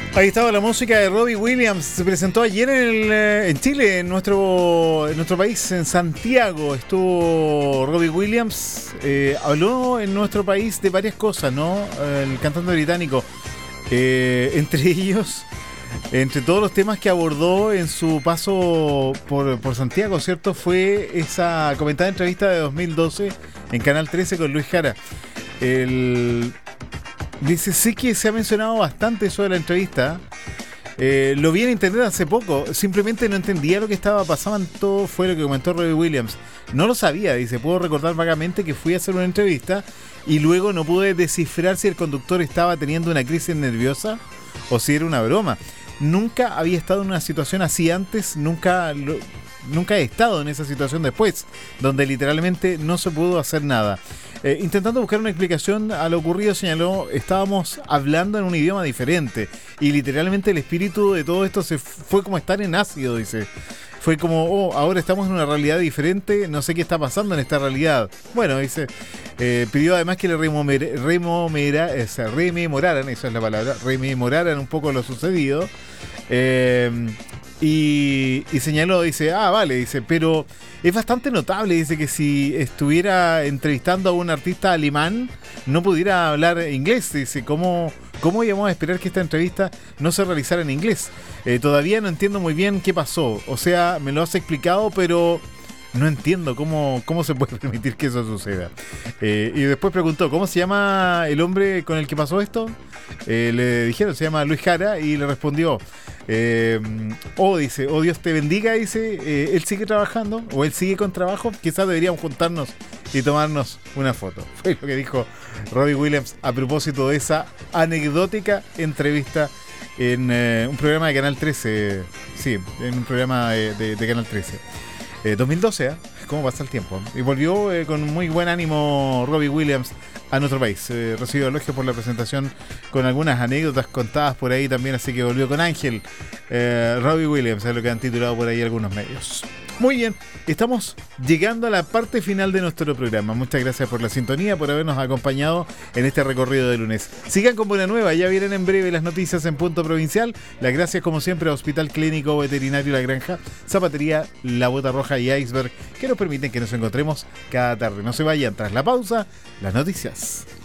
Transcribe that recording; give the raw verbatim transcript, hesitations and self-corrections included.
Ahí estaba la música de Robbie Williams. Se presentó ayer en, el, en Chile, en nuestro, en nuestro país, en Santiago. Estuvo Robbie Williams. Eh, habló en nuestro país de varias cosas, ¿no? El cantante británico. Eh, entre ellos, entre todos los temas que abordó en su paso por, por Santiago, ¿cierto? Fue esa comentada entrevista de dos mil doce en Canal trece con Luis Jara. El... Dice, sí que se ha mencionado bastante eso de la entrevista. Eh, lo vi en internet hace poco. Simplemente no entendía lo que estaba pasando. Fue lo que comentó Robbie Williams. No lo sabía, dice. Puedo recordar vagamente que fui a hacer una entrevista y luego no pude descifrar si el conductor estaba teniendo una crisis nerviosa o si era una broma. Nunca había estado en una situación así antes. Nunca, lo, nunca he estado en esa situación después, donde literalmente no se pudo hacer nada. Eh, intentando buscar una explicación a lo ocurrido, señaló, estábamos hablando en un idioma diferente y literalmente el espíritu de todo esto se fue como estar en ácido, dice. Fue como, oh, ahora estamos en una realidad diferente, no sé qué está pasando en esta realidad. Bueno, dice, eh, pidió además que le remomera, remomera, o sea, rememoraran, esa es la palabra, rememoraran un poco lo sucedido. Eh, y, y señaló, dice, ah, vale, dice, pero es bastante notable, dice, que si estuviera entrevistando a un artista alemán, no pudiera hablar inglés. Dice, ¿cómo, cómo íbamos a esperar que esta entrevista no se realizara en inglés? Eh, todavía no entiendo muy bien qué pasó. O sea, me lo has explicado, pero no entiendo cómo, cómo se puede permitir que eso suceda. Eh, y después preguntó, ¿cómo se llama el hombre con el que pasó esto? Eh, le dijeron, se llama Luis Jara, y le respondió, eh, oh, dice, oh, Dios te bendiga, dice, eh, él sigue trabajando, o él sigue con trabajo, quizás deberíamos juntarnos y tomarnos una foto. Fue lo que dijo Robbie Williams a propósito de esa anecdótica entrevista en eh, un programa de Canal trece, sí, en un programa de, de, de Canal trece. Eh, dos mil doce, ¿eh? ¿Cómo pasa el tiempo? Y volvió eh, con muy buen ánimo Robbie Williams a nuestro país. Eh, recibió elogios por la presentación con algunas anécdotas contadas por ahí también, así que volvió con Ángel. Eh, Robbie Williams es lo que han titulado por ahí algunos medios. Muy bien, estamos llegando a la parte final de nuestro programa. Muchas gracias por la sintonía, por habernos acompañado en este recorrido de lunes. Sigan con Buena Nueva, ya vienen en breve las noticias en Punto Provincial. Las gracias como siempre a Hospital Clínico Veterinario La Granja, Zapatería La Bota Roja y Iceberg, que nos permiten que nos encontremos cada tarde. No se vayan, tras la pausa, las noticias.